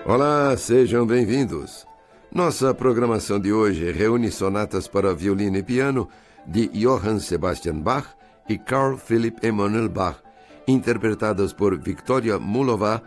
Olá, sejam bem-vindos. Nossa programação de hoje reúne sonatas para violino e piano de Johann Sebastian Bach e Carl Philipp Emanuel Bach, interpretadas por Victoria Mullova